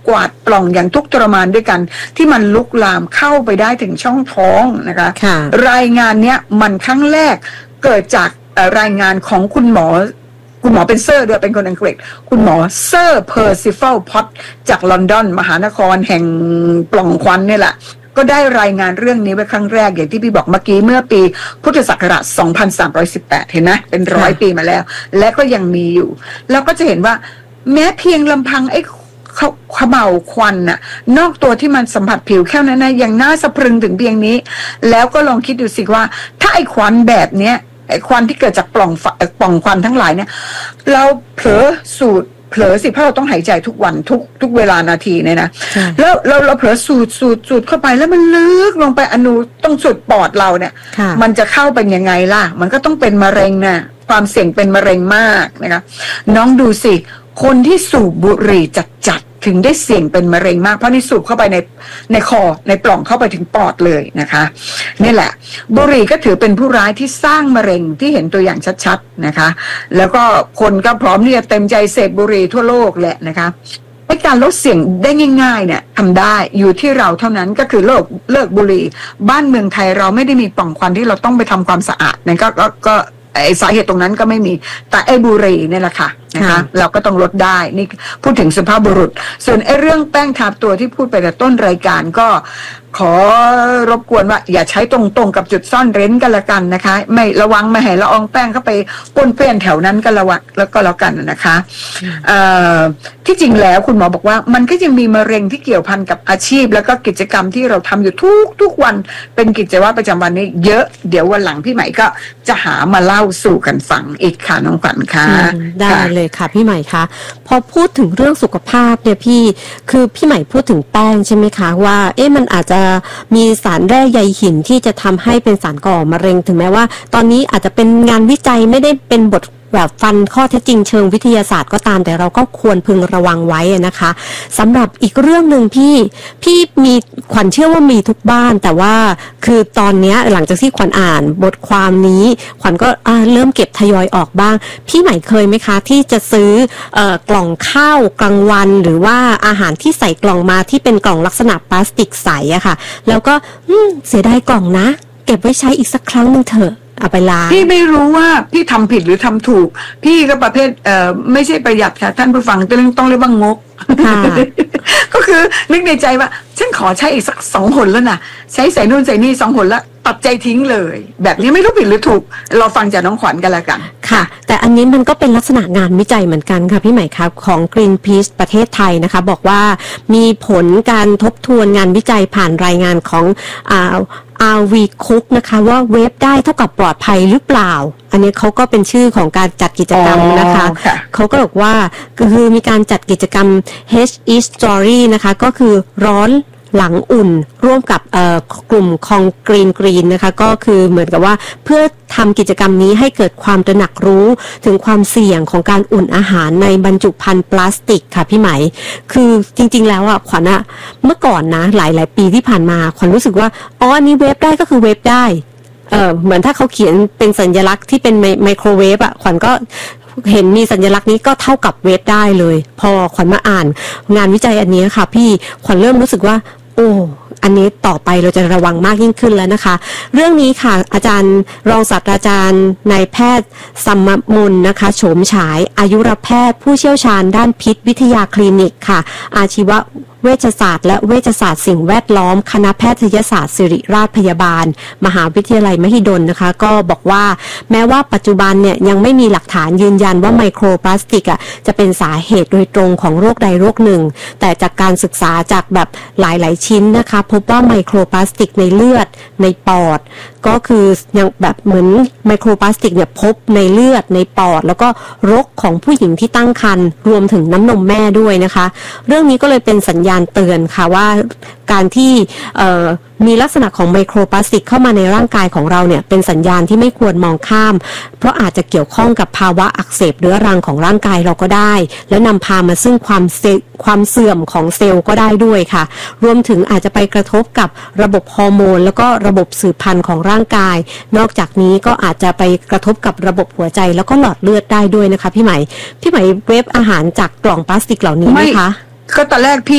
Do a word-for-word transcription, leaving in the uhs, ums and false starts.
กวาดปล่องอย่างทุกข์ทรมานด้วยกันที่มันลุกลามเข้าไปได้ถึงช่องท้องนะคะรายงานเนี้ยมันครั้งแรกเกิดจากรายงานของคุณหมอคุณหมอเป็นเซอร์ด้วยเป็นคนอังกฤษคุณหมอเซอร์เพอร์ซิฟัลพอตจากลอนดอนมหานครแห่งปล่องควันนี่แหละก็ได้รายงานเรื่องนี้ไว้ครั้งแรกอย่างที่พี่บอกเมื่อกี้เมื่อปีพุทธศักราชสองพันสามร้อยสิบแปดเห็นไหมเป็นร้อยปีมาแล้วและก็ยังมีอยู่แล้วก็จะเห็นว่าแม้เพียงลำพังไอ้ขมเหลาวควันน่ะนอกตัวที่มันสัมผัสผิวแค่นั้นนะยังน่าสะพรึงถึงเพียงนี้แล้วก็ลองคิดดูสิว่าถ้าไอ้ควันแบบเนี้ยไอ้ควันที่เกิดจากปล่องปล่องควันทั้งหลายเนี่ยเราเผลอสูดเผลอสิเพราะเราต้องหายใจทุกวันทุกทุกเวลานาทีเนี่ยนะแล้วเราเราเผลอสูดสูดสูดเข้าไปแล้วมันลึกลงไปอนูต้องสูดปอดเราเนี่ยมันจะเข้าเป็นยังไงล่ะมันก็ต้องเป็นมะเร็งนะความเสี่ยงเป็นมะเร็งมากนะคะน้องดูสิคนที่สูบบุหรี่จัดๆถึงได้เสี่ยงเป็นมะเร็งมากเพราะนี่สูบเข้าไปในในคอในปล่องเข้าไปถึงปอดเลยนะคะนี่แหละบุหรี่ก็ถือเป็นผู้ร้ายที่สร้างมะเร็งที่เห็นตัวอย่างชัดๆนะคะแล้วก็คนก็พร้อมที่จะเต็มใจเสพบุหรี่ทั่วโลกแหละนะคะให้การลดเสี่ยงได้ง่ายๆเนี่ยทำได้อยู่ที่เราเท่านั้นก็คือเลิกเลิกบุหรี่บ้านเมืองไทยเราไม่ได้มีปล่องควันที่เราต้องไปทำความสะอาดนั่นก็ก็ก็ไอสาเหตุตรงนั้นก็ไม่มีแต่ไอบุหรี่เนี่ยแหละค่ะนะคะเราก็ต้องลดได้นี่พูดถึงสุภาพบุรุษส่วนไอเรื่องแป้งทาตัวที่พูดไปแต่ต้นรายการก็ขอรบกวนว่าอย่าใช้ตรงๆกับจุดซ่อนเร้นกันละกันนะคะไม่ระวังไม่ให้ละอองแป้งเข้าไปป้นเปี้ยนแถวนั้นก็ระวังแล้วก็แล้วกันนะคะที่จริงแล้วคุณหมอบอกว่ามันก็ยังมีมะเร็งที่เกี่ยวพันกับอาชีพแล้วก็กิจกรรมที่เราทำอยู่ทุกทุกวันเป็นกิจวัตรประจำวันนี้เยอะเดี๋ยววันหลังพี่ใหม่ก็จะหามาเล่าสู่กันฟังอีกค่ะน้องขวัญค่ะได้เลยค่ะพี่ใหม่คะพอพูดถึงเรื่องสุขภาพเนี่ยพี่คือพี่ใหม่พูดถึงแป้งใช่ไหมคะว่าเอ๊ะมันอาจจะมีสารแร่ใยหินที่จะทำให้เป็นสารก่อมะเร็งถึงแม้ว่าตอนนี้อาจจะเป็นงานวิจัยไม่ได้เป็นบทแบบฟันข้อเท็จจริงเชิงวิทยาศาสตร์ก็ตามแต่เราก็ควรพึงระวังไว้นะคะสำหรับอีกเรื่องหนึ่งพี่พี่มีขวัญเชื่อว่ามีทุกบ้านแต่ว่าคือตอนนี้หลังจากที่ขวัญอ่านบทความนี้ขวัญก็เริ่มเก็บทยอยออกบ้างพี่ใหม่เคยไหมคะที่จะซื้อเอ่อกล่องข้าวกลางวันหรือว่าอาหารที่ใส่กล่องมาที่เป็นกล่องลักษณะพลาสติกใสอะค่ะแล้วก็เสียดายกล่องนะเก็บไว้ใช้อีกสักครั้งนึงเถอะเอาไปล้างพี่ไม่รู้ว่าพี่ทำผิดหรือทำถูกพี่ก็ประเภทเอ่อไม่ใช่ประหยัดค่ะท่านผู้ฟังต้องต้องเรียกว่างก ก็คือนึกในใจว่าฉันขอใช้อีกสักสองหนแล้วนะใช้ใส่นู่นใส่นี่สองหนแล้วตัดใจทิ้งเลยแบบนี้ไม่รู้ผิดหรือถูกเราฟังจากน้องขวัญกันละกันค่ะแต่อันนี้มันก็เป็นลักษณะงานวิจัยเหมือนกันค่ะพี่ใหม่ครับของ Greenpeace ประเทศไทยนะคะบอกว่ามีผลการทบทวนงานวิจัยผ่านรายงานของอ่าอาร์ วี Cook นะคะว่าเวฟได้เท่ากับปลอดภัยหรือเปล่าอันนี้เขาก็เป็นชื่อของการจัดกิจกรรมนะคะเขาก็บอกว่าคือมีการจัดกิจกรรม H Eat Story นะคะก็คือร้อนหลังอุ่นร่วมกับกลุ่มของกรีนกรีนนะคะก็คือเหมือนกับว่าเพื่อทำกิจกรรมนี้ให้เกิดความตระหนักรู้ถึงความเสี่ยงของการอุ่นอาหารในบรรจุภัณฑ์พลาสติกค่ะพี่ไหมคือจริงๆแล้วอ่ะขวัญอะเมื่อก่อนนะหลายๆปีที่ผ่านมาขวัญรู้สึกว่าอ๋ออันนี้เวฟได้ก็คือเวฟได้เออเหมือนถ้าเขาเขียนเป็นสัญลักษณ์ที่เป็นไมโครเวฟอะขวัญก็เห็นมีสัญลักษณ์นี้ก็เท่ากับเวฟได้เลยพอขวัญมาอ่านงานวิจัยอันนี้ค่ะพี่ขวัญเริ่มรู้สึกว่าโอ้อันนี้ต่อไปเราจะระวังมากยิ่งขึ้นแล้วนะคะเรื่องนี้ค่ะอาจารย์รองศาสตราจารย์นายแพทย์สัมมมุนนะคะโฉมฉายอายุรแพทย์ผู้เชี่ยวชาญด้านพิษวิทยาคลินิกค่ะอาชีวเวชศาสตร์และเวชศาสตร์สิ่งแวดล้อมคณะแพทยศาสตร์ศิริราชพยาบาลมหาวิทยาลัยมหิดลนะคะก็บอกว่าแม้ว่าปัจจุบันเนี่ยยังไม่มีหลักฐานยืนยันว่าไมโครพลาสติกอ่ะจะเป็นสาเหตุโดยตรงของโรคใดโรคหนึ่งแต่จากการศึกษาจากแบบหลายๆชิ้นนะคะพบว่าไมโครพลาสติกในเลือดในปอดก็คือยังแบบเหมือนไมโครพลาสติกเนี่ยพบในเลือดในปอดแล้วก็รกของผู้หญิงที่ตั้งครรภ์รวมถึงน้ำนมแม่ด้วยนะคะเรื่องนี้ก็เลยเป็นสัญญาณเตือนค่ะว่าการที่มีลักษณะของไมโครพลาสติกเข้ามาในร่างกายของเราเนี่ยเป็นสัญญาณที่ไม่ควรมองข้ามเพราะอาจจะเกี่ยวข้องกับภาวะอักเสบเรื้อรังของร่างกายเราก็ได้และนำพามาซึ่งความความเสื่อมของเซลล์ก็ได้ด้วยค่ะรวมถึงอาจจะไปกระทบกับระบบฮอร์โมนแล้วก็ระบบสืบพันธุ์ของร่างกายนอกจากนี้ก็อาจจะไปกระทบกับระบบหัวใจแล้วก็หลอดเลือดได้ด้วยนะคะพี่ไหมพี่ไหมเวฟอาหารจากกล่องพลาสติกเหล่านี้ไหมคะก็ตอนแรกพี่